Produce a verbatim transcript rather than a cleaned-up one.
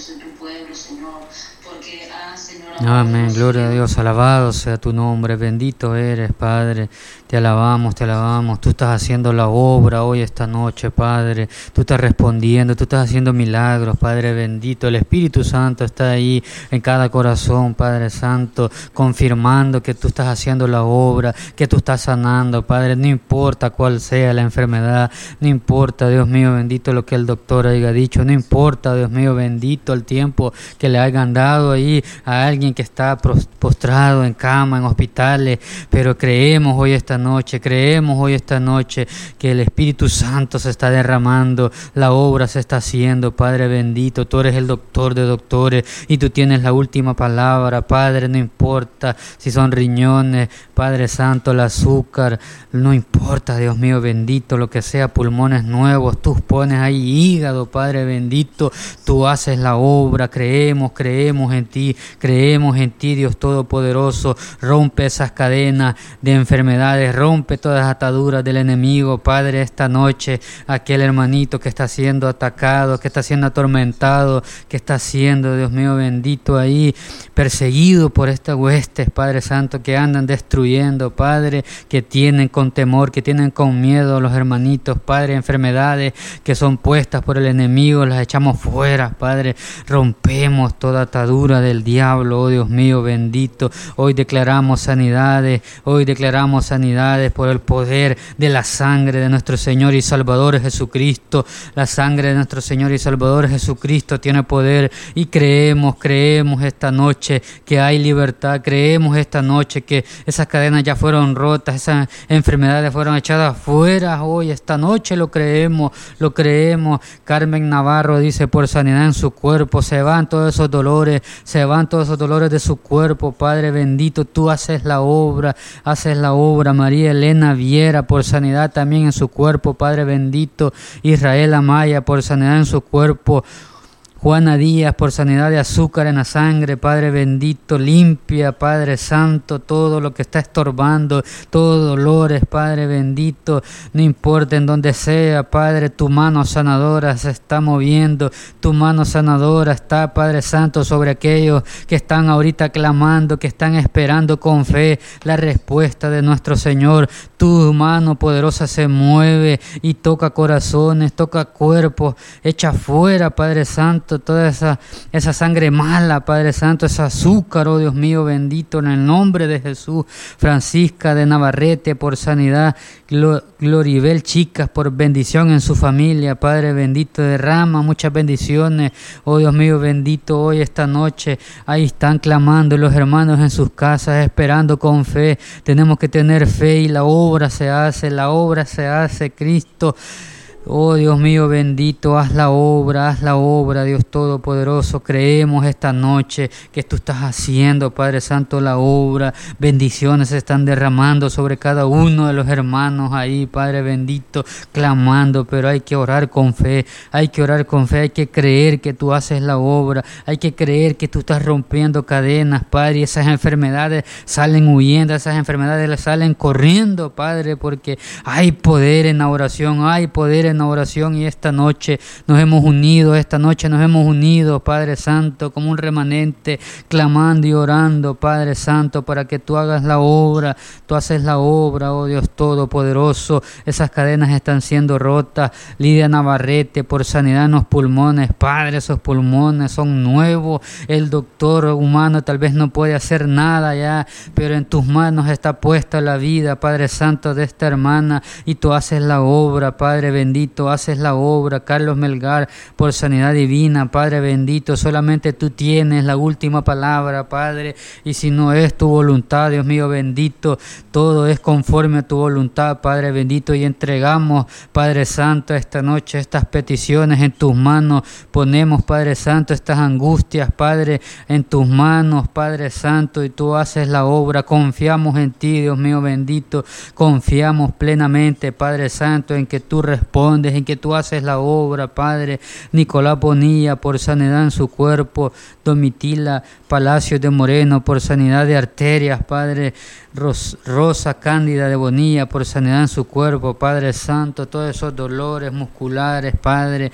de tu pueblo, Señor, porque, ah, Señor, amén, gloria a Dios, alabado sea tu nombre, bendito eres, Padre, te alabamos, te alabamos, tú estás haciendo la obra hoy, esta noche, Padre, tú estás respondiendo, tú estás haciendo milagros, Padre bendito, el Espíritu Santo está ahí en cada corazón, Padre Santo, confirmando que tú estás haciendo la obra, que tú estás sanando, Padre, no importa cuál sea la enfermedad, no importa, Dios mío bendito, lo que el doctor haya dicho, no importa, Dios mío bendito, el tiempo que le hayan dado ahí a alguien que está postrado en cama, en hospitales, pero creemos hoy esta noche, creemos hoy esta noche que el Espíritu Santo se está derramando, la obra se está haciendo, Padre bendito, tú eres el doctor de doctores y tú tienes la última palabra, Padre, no importa si son riñones, Padre Santo, el azúcar, no importa, Dios mío bendito, lo que sea, pulmones nuevos, tú pones ahí hígado, Padre bendito, tú haces la obra, creemos, creemos en ti, creemos en ti, Dios Todopoderoso, rompe esas cadenas de enfermedades, rompe todas las ataduras del enemigo, Padre, esta noche, aquel hermanito que está siendo atacado, que está siendo atormentado, que está siendo, Dios mío bendito, ahí perseguido por estas huestes, Padre Santo, que andan destruyendo, Padre, que tienen con temor, que tienen con miedo a los hermanitos, Padre, enfermedades que son puestas por el enemigo, las echamos fuera, Padre, rompemos toda atadura del diablo, oh Dios mío bendito, hoy declaramos sanidades, hoy declaramos sanidades por el poder de la sangre de nuestro Señor y Salvador Jesucristo, la sangre de nuestro Señor y Salvador Jesucristo tiene poder y creemos, creemos esta noche que hay libertad, creemos esta noche que esas cadenas ya fueron rotas, esas enfermedades fueron echadas fuera, hoy esta noche lo creemos, lo creemos. Carmen Navarro dice, por sanidad en su cuerpo, se van todos esos dolores, se van todos esos dolores de su cuerpo, Padre bendito, tú haces la obra, haces la obra. María Elena Viera, por sanidad también en su cuerpo, Padre bendito. Israel Amaya, por sanidad en su cuerpo. Juana Díaz, por sanidad de azúcar en la sangre, Padre bendito, limpia, Padre Santo, todo lo que está estorbando, todos dolores, Padre bendito, no importa en donde sea, Padre, tu mano sanadora se está moviendo, tu mano sanadora está, Padre Santo, sobre aquellos que están ahorita clamando, que están esperando con fe la respuesta de nuestro Señor. Tu mano poderosa se mueve y toca corazones, toca cuerpos, echa fuera, Padre Santo, toda esa, esa sangre mala, Padre Santo, ese azúcar, oh Dios mío bendito, en el nombre de Jesús. Francisca de Navarrete, por sanidad. Gloribel Chicas, por bendición en su familia, Padre bendito, derrama muchas bendiciones, oh Dios mío bendito, hoy esta noche, ahí están clamando los hermanos en sus casas, esperando con fe. Tenemos que tener fe y la obra se hace, la obra se hace, Cristo. Oh Dios mío bendito, haz la obra, haz la obra, Dios Todopoderoso. Creemos esta noche que tú estás haciendo, Padre Santo, la obra. Bendiciones se están derramando sobre cada uno de los hermanos ahí, Padre bendito, clamando, pero hay que orar con fe, hay que orar con fe, hay que creer que tú haces la obra, hay que creer que tú estás rompiendo cadenas, Padre, y esas enfermedades salen huyendo, esas enfermedades salen corriendo, Padre, porque hay poder en la oración, hay poder en en la oración, y esta noche nos hemos unido, esta noche nos hemos unido, Padre Santo, como un remanente, clamando y orando, Padre Santo, para que tú hagas la obra, tú haces la obra, oh Dios Todopoderoso. Esas cadenas están siendo rotas. Lidia Navarrete, por sanidad en los pulmones, Padre, esos pulmones son nuevos, el doctor humano tal vez no puede hacer nada ya, pero en tus manos está puesta la vida, Padre Santo, de esta hermana, y tú haces la obra, Padre bendito, haces la obra. Carlos Melgar, por sanidad divina, Padre bendito, solamente tú tienes la última palabra, Padre, y si no es tu voluntad, Dios mío bendito, todo es conforme a tu voluntad, Padre bendito, y entregamos, Padre Santo, esta noche estas peticiones en tus manos, ponemos, Padre Santo, estas angustias, Padre, en tus manos, Padre Santo, y tú haces la obra. Confiamos en ti, Dios mío bendito, confiamos plenamente, Padre Santo, en que tú respondes, en que tú haces la obra, Padre. Nicolás Bonilla, por sanidad en su cuerpo. Domitila Palacios de Moreno, por sanidad de arterias, Padre. Ros- Rosa Cándida de Bonilla, por sanidad en su cuerpo, Padre Santo. Todos esos dolores musculares, Padre,